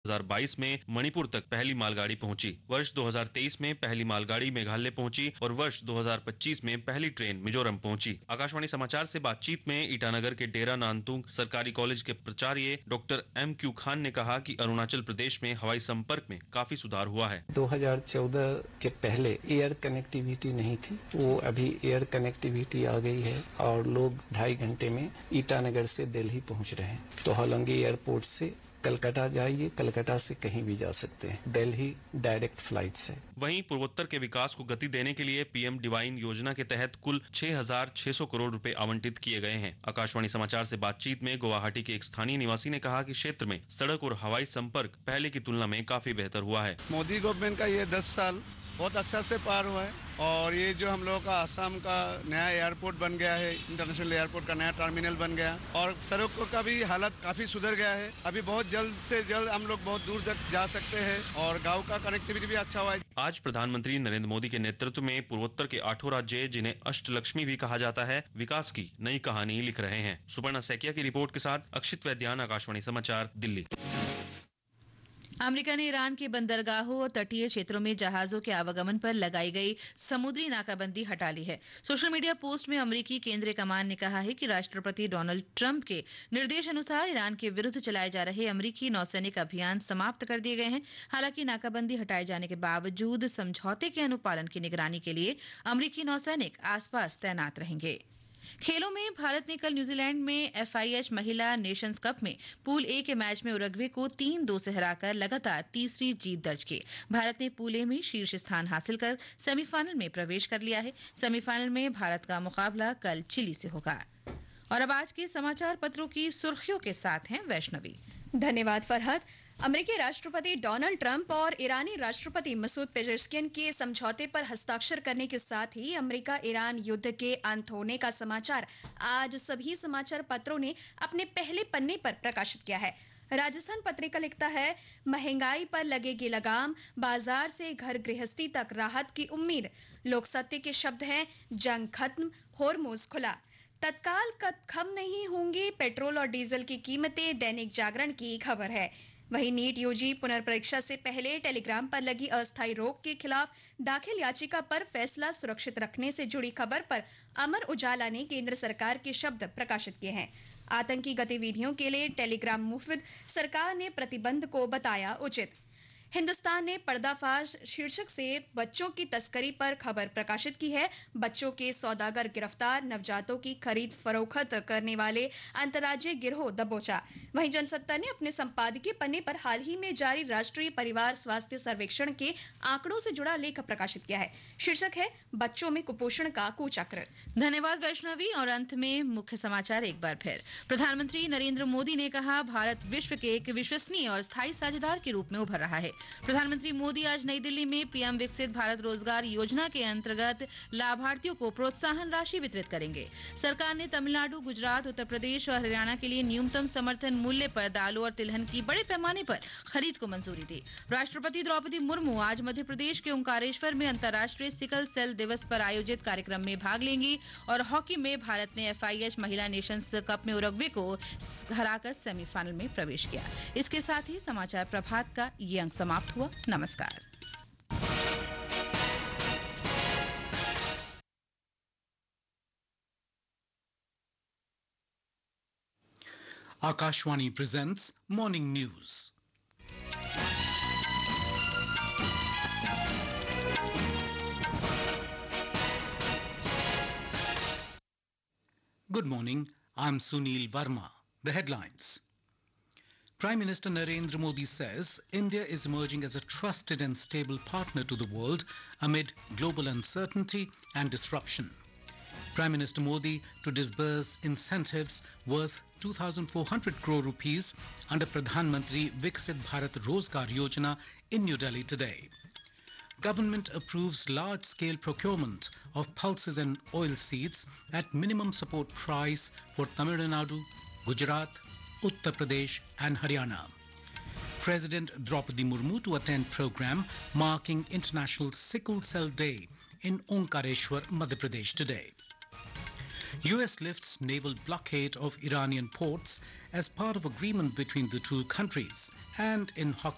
2022 में मणिपुर तक पहली मालगाड़ी पहुंची। वर्ष 2023 में पहली मालगाड़ी मेघालय पहुंची और वर्ष 2025 में पहली ट्रेन मिजोरम पहुंची। आकाशवाणी समाचार से बातचीत में ईटानगर के डेरा नानतुंग सरकारी कॉलेज के प्राचार्य डॉक्टर MQ खान ने कहा कि अरुणाचल प्रदेश में हवाई संपर्क में काफी सुधार हुआ है। 2014 के पहले एयर कनेक्टिविटी नहीं थी, वो अभी एयर कनेक्टिविटी आ गई है और लोग 2.5 घंटे में ईटानगर से दिल्ली पहुंच रहे हैं। तो होलोंगी एयरपोर्ट से कलकत्ता जाइए, कलकत्ता से कहीं भी जा सकते हैं। दिल्ली डायरेक्ट फ्लाइट्स है। वहीं पूर्वोत्तर के विकास को गति देने के लिए PM डिवाइन योजना के तहत कुल 6,600 करोड़ रुपए आवंटित किए गए हैं। आकाशवाणी समाचार से बातचीत में गुवाहाटी के एक स्थानीय निवासी ने कहा कि क्षेत्र में सड़क और हवाई संपर्क पहले की तुलना में काफी बेहतर हुआ है। मोदी गवर्नमेंट का ये 10 साल बहुत अच्छा से पार हुआ है और ये जो हम लोगों का आसाम का नया एयरपोर्ट बन गया है, इंटरनेशनल एयरपोर्ट का नया टर्मिनल बन गया और सड़कों का भी हालत काफी सुधर गया है। अभी बहुत जल्द से जल्द हम लोग बहुत दूर तक जा सकते हैं और गांव का कनेक्टिविटी भी अच्छा हुआ है। आज प्रधानमंत्री नरेंद्र मोदी के नेतृत्व में पूर्वोत्तर के 8 राज्य, जिन्हें अष्टलक्ष्मी भी कहा जाता है, विकास की नई कहानी लिख रहे हैं। सुपर्णा सैकिया की रिपोर्ट के साथ अक्षित वैद्यान, आकाशवाणी समाचार, दिल्ली। अमेरिका ने ईरान के बंदरगाहों और तटीय क्षेत्रों में जहाजों के आवागमन पर लगाई गई समुद्री नाकाबंदी हटा ली है। सोशल मीडिया पोस्ट में अमेरिकी केंद्रीय कमान ने कहा है कि राष्ट्रपति डोनाल्ड ट्रंप के निर्देश अनुसार ईरान के विरुद्ध चलाए जा रहे अमेरिकी नौसैनिक अभियान समाप्त कर दिए गए हैं। हालांकि नाकाबंदी हटाए जाने के बावजूद समझौते के अनुपालन की निगरानी के लिए अमेरिकी नौसैनिक आसपास तैनात रहेंगे। खेलों में भारत ने कल न्यूजीलैंड में FIH महिला नेशंस कप में पूल A के मैच में उरुग्वे को 3-2 से हराकर लगातार तीसरी जीत दर्ज की। भारत ने पूल A में शीर्ष स्थान हासिल कर सेमीफाइनल में प्रवेश कर लिया है। सेमीफाइनल में भारत का मुकाबला कल चिली से होगा। और अब आज के समाचार पत्रों की सुर्खियों के साथ हैं वैष्णवी। धन्यवाद फरहत। अमेरिकी राष्ट्रपति डोनाल्ड ट्रंप और ईरानी राष्ट्रपति मसूद पेजेश्कियान के समझौते पर हस्ताक्षर करने के साथ ही अमेरिका ईरान युद्ध के अंत होने का समाचार आज सभी समाचार पत्रों ने अपने पहले पन्ने पर प्रकाशित किया है। राजस्थान पत्रिका लिखता है, महंगाई पर लगेगी लगाम, बाजार से घर गृहस्थी तक राहत की उम्मीद। लोक सत्य के शब्द हैं, जंग खत्म, होर्मुज खुला, तत्काल कम नहीं होंगी पेट्रोल और डीजल की कीमतें। दैनिक जागरण की खबर है। वहीं नीट यूजी पुनर्परीक्षा से पहले टेलीग्राम पर लगी अस्थायी रोक के खिलाफ दाखिल याचिका पर फैसला सुरक्षित रखने से जुड़ी खबर पर अमर उजाला ने केंद्र सरकार के शब्द प्रकाशित किए हैं। आतंकी गतिविधियों के लिए टेलीग्राम मुफिद, सरकार ने प्रतिबंध को बताया उचित। हिंदुस्तान ने पर्दाफाश शीर्षक से बच्चों की तस्करी पर खबर प्रकाशित की है। बच्चों के सौदागर गिरफ्तार, नवजातों की खरीद फरोख्त करने वाले अंतर्राज्यीय गिरोह दबोचा। वहीं जनसत्ता ने अपने संपादकीय पन्ने पर हाल ही में जारी राष्ट्रीय परिवार स्वास्थ्य सर्वेक्षण के आंकड़ों से जुड़ा लेख प्रकाशित किया है। शीर्षक है, बच्चों में कुपोषण का कुचक्र। धन्यवाद वैष्णवी। और अंत में मुख्य समाचार एक बार फिर। प्रधानमंत्री नरेंद्र मोदी ने कहा, भारत विश्व के एक विश्वसनीय और स्थायी साझेदार के रूप में उभर रहा है। प्रधानमंत्री मोदी आज नई दिल्ली में PM विकसित भारत रोजगार योजना के अंतर्गत लाभार्थियों को प्रोत्साहन राशि वितरित करेंगे। सरकार ने तमिलनाडु, गुजरात, उत्तर प्रदेश और हरियाणा के लिए न्यूनतम समर्थन मूल्य पर दालों और तिलहन की बड़े पैमाने पर खरीद को मंजूरी दी। राष्ट्रपति द्रौपदी मुर्मू आज मध्य प्रदेश के ओंकारेश्वर में अंतर्राष्ट्रीय सिकल सेल दिवस पर आयोजित कार्यक्रम में भाग लेंगी। और हॉकी में भारत ने FIH महिला नेशंस कप में उरुग्वे को हराकर सेमीफाइनल में प्रवेश किया। इसके साथ ही समाचार प्रभात का ये अंक समाप्त हुआ। नमस्कार। Akashwani presents Morning News. Good morning, I'm Sunil Verma. The headlines. Prime Minister Narendra Modi says India is emerging as a trusted and stable partner to the world amid global uncertainty and disruption. Prime Minister Modi to disburse incentives worth 2,400 crore rupees under Pradhan Mantri Viksit Bharat Rozgar Yojana in New Delhi today. Government approves large-scale procurement of pulses and oil seeds at minimum support price for Tamil Nadu, Gujarat, Uttar Pradesh and Haryana. President Draupadi Murmu to attend program marking International Sickle Cell Day in Omkareshwar, Madhya Pradesh today. US lifts naval blockade of Iranian ports as part of agreement between the two countries. And in hockey,